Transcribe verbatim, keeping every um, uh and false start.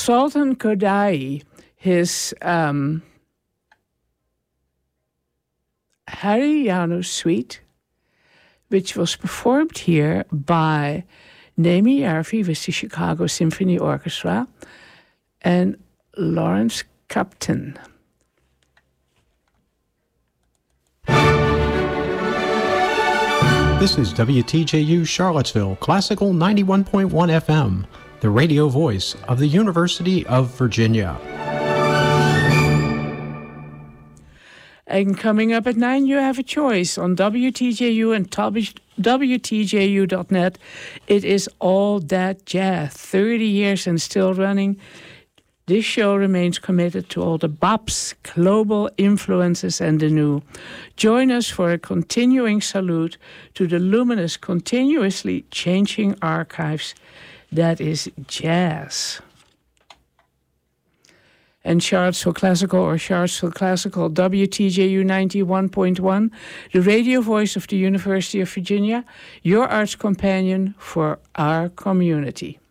Sultan Kodai, his um, Haryana Suite, which was performed here by Naomi Yarvi with the Chicago Symphony Orchestra and Lawrence Kapton. This is W T J U Charlottesville, Classical ninety-one point one F M, the radio voice of the University of Virginia. And coming up at nine, you have a choice on W T J U and W T J U dot net. It is All That Jazz, thirty years and still running. This show remains committed to all the bops, global influences, and the new. Join us for a continuing salute to the luminous, continuously changing archives that is jazz. And Charlottesville Classical or Charlottesville Classical, W T J U ninety-one point one, the radio voice of the University of Virginia, your arts companion for our community.